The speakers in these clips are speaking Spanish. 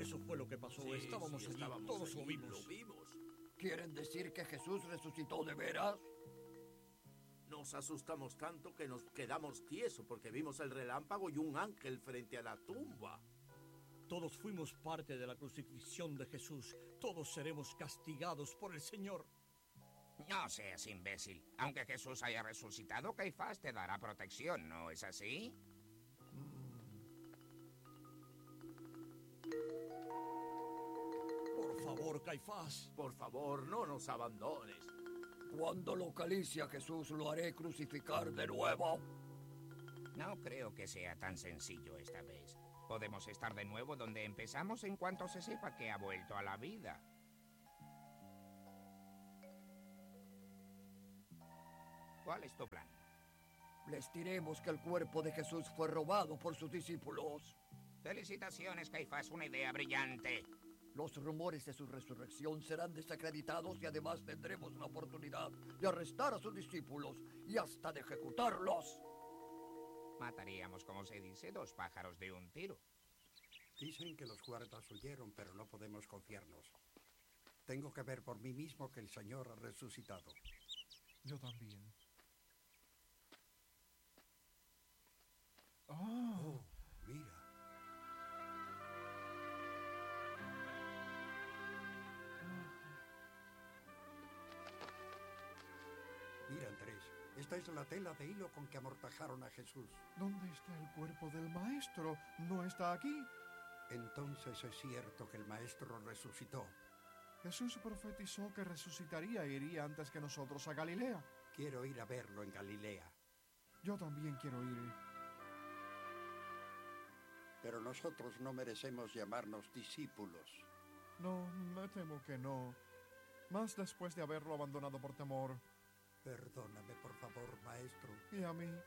Eso fue lo que pasó. Sí, estábamos allí, todos allí, lo vimos. Lo vimos. ¿Quieren decir que Jesús resucitó de veras? Nos asustamos tanto que nos quedamos tiesos porque vimos el relámpago y un ángel frente a la tumba. Todos fuimos parte de la crucifixión de Jesús. Todos seremos castigados por el Señor. No seas imbécil. Aunque Jesús haya resucitado, Caifás te dará protección, ¿no es así? Por favor, Caifás. Por favor, no nos abandones. Cuando localice a Jesús, lo haré crucificar de nuevo. No creo que sea tan sencillo esta vez. Podemos estar de nuevo donde empezamos en cuanto se sepa que ha vuelto a la vida. ¿Cuál es tu plan? Les diremos que el cuerpo de Jesús fue robado por sus discípulos. Felicitaciones, Caifás, una idea brillante. Los rumores de su resurrección serán desacreditados y además tendremos la oportunidad de arrestar a sus discípulos y hasta de ejecutarlos. Mataríamos, como se dice, 2 pájaros de un tiro. Dicen que los guardas huyeron, pero no podemos confiarnos. Tengo que ver por mí mismo que el Señor ha resucitado. Yo también. Oh, mira. Mira, Andrés, esta es la tela de hilo con que amortajaron a Jesús. ¿Dónde está el cuerpo del maestro? ¿No está aquí? Entonces es cierto que el maestro resucitó. Jesús profetizó que resucitaría e iría antes que nosotros a Galilea. Quiero ir a verlo en Galilea. Yo también quiero ir. Pero nosotros no merecemos llamarnos discípulos. No, me temo que no. Más después de haberlo abandonado por temor. Perdóname, por favor, maestro. ¿Y a mí?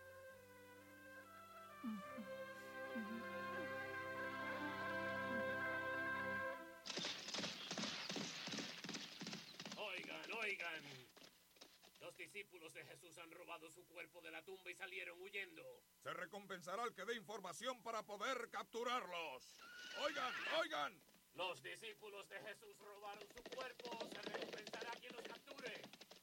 Oigan. Los discípulos de Jesús han robado su cuerpo de la tumba y salieron huyendo. Se recompensará al que dé información para poder capturarlos. ¡Oigan! Los discípulos de Jesús robaron su cuerpo. Se recompensará a quien los capture.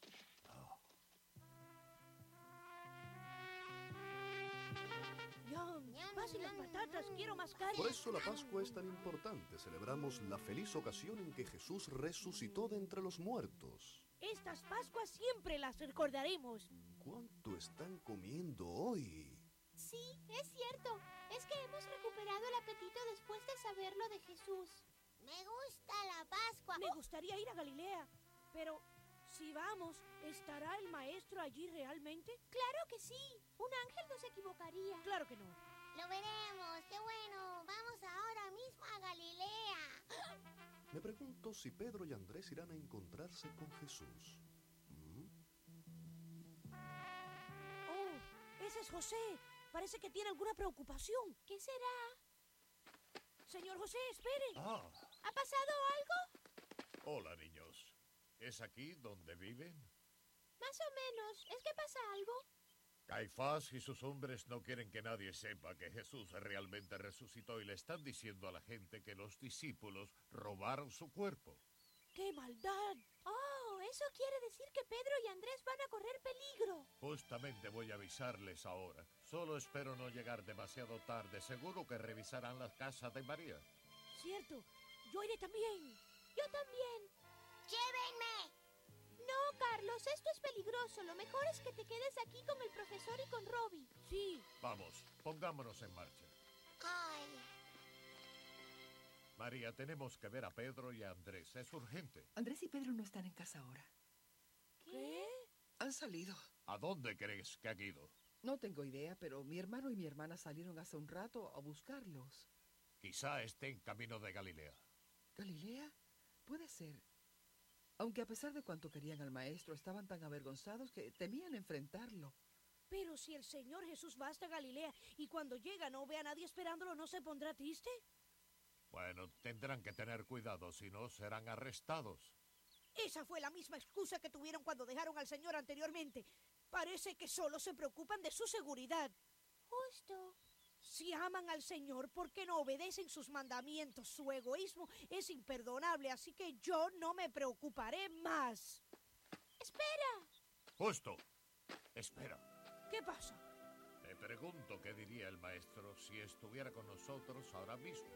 Pasen las patatas, quiero más carne. Por eso la Pascua es tan importante. Celebramos la feliz ocasión en que Jesús resucitó de entre los muertos. Estas Pascuas siempre las recordaremos. ¿Cuánto están comiendo hoy? Sí, es cierto. Es que hemos recuperado el apetito después de saber lo de Jesús. Me gusta la Pascua. Me gustaría ir a Galilea, pero si vamos, ¿estará el maestro allí realmente? Claro que sí. Un ángel no se equivocaría. Claro que no. Lo veremos. ¡Qué bueno! Vamos ahora mismo a Galilea. Me pregunto si Pedro y Andrés irán a encontrarse con Jesús. Oh, ese es José. Parece que tiene alguna preocupación. ¿Qué será? Señor José, espere. ¿Ha pasado algo? Hola, niños. ¿Es aquí donde viven? Más o menos. ¿Es que pasa algo? Caifás y sus hombres no quieren que nadie sepa que Jesús realmente resucitó y le están diciendo a la gente que los discípulos robaron su cuerpo. ¡Qué maldad! Oh, eso quiere decir que Pedro y Andrés van a correr peligro. Justamente voy a avisarles ahora. Solo espero no llegar demasiado tarde. Seguro que revisarán la casa de María. Cierto. Yo iré también. Yo también. ¡Llévenme! No, Carlos, esto es peligroso. Lo mejor es que te quedes aquí con el profesor y con Robbie. Sí. Vamos, pongámonos en marcha. Ay. María, tenemos que ver a Pedro y a Andrés. Es urgente. Andrés y Pedro no están en casa ahora. ¿Qué? Han salido. ¿A dónde crees que han ido? No tengo idea, pero mi hermano y mi hermana salieron hace un rato a buscarlos. Quizá esté en camino de Galilea. ¿Galilea? Puede ser. Aunque a pesar de cuanto querían al maestro, estaban tan avergonzados que temían enfrentarlo. Pero si el Señor Jesús va hasta Galilea y cuando llega no ve a nadie esperándolo, ¿no se pondrá triste? Bueno, tendrán que tener cuidado, si no serán arrestados. Esa fue la misma excusa que tuvieron cuando dejaron al Señor anteriormente. Parece que solo se preocupan de su seguridad. Justo. Si aman al Señor, ¿por qué no obedecen sus mandamientos? Su egoísmo es imperdonable, así que yo no me preocuparé más. ¡Espera! Justo. Espera. ¿Qué pasa? Me pregunto qué diría el maestro si estuviera con nosotros ahora mismo.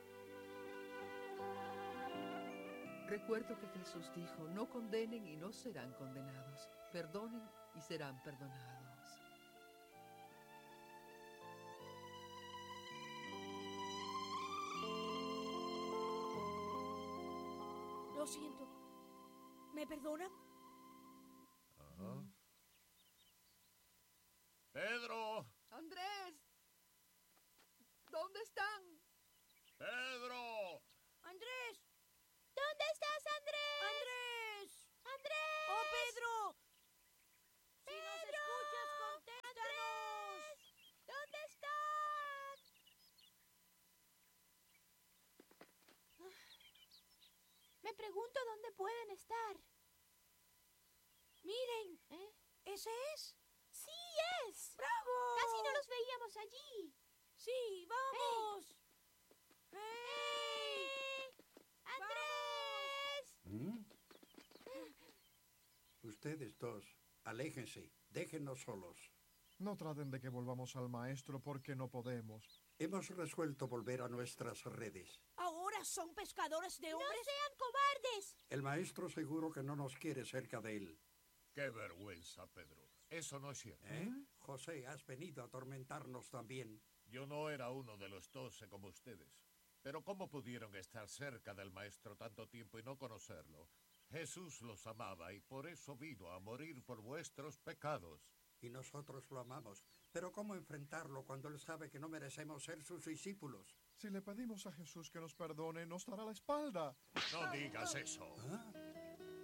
Recuerdo que Jesús dijo, no condenen y no serán condenados. Perdonen y serán perdonados. Lo siento. ¿Me perdonan? Ajá. ¡Pedro! ¡Andrés! ¿Dónde están? ¡Pedro! ¡Andrés! ¿Dónde estás, Andrés? ¡Andrés! ¡Andrés! ¡Oh, Pedro! Si ¡Pedro! nos escuchas, contéstanos. ¡Andrés! ¿Dónde están? Me pregunto dónde pueden estar. Miren, ¿Eh? ¿ese es? ¡Sí es! ¡Bravo! Casi no los veíamos allí. Sí, vamos. ¡Hey! ¡Andrés! ¿Mm? Ustedes dos, aléjense, déjenos solos. No traten de que volvamos al maestro porque no podemos. Hemos resuelto volver a nuestras redes. ¿Ahora son pescadores de hombres? ¡No sean cobardes! El maestro seguro que no nos quiere cerca de él. ¡Qué vergüenza, Pedro! Eso no es cierto. José, has venido a atormentarnos también. Yo no era uno de los 12 como ustedes. Pero ¿cómo pudieron estar cerca del maestro tanto tiempo y no conocerlo? Jesús los amaba y por eso vino a morir por vuestros pecados. Y nosotros lo amamos. Pero ¿cómo enfrentarlo cuando él sabe que no merecemos ser sus discípulos? Si le pedimos a Jesús que nos perdone, nos dará la espalda. No digas eso. ¿Ah?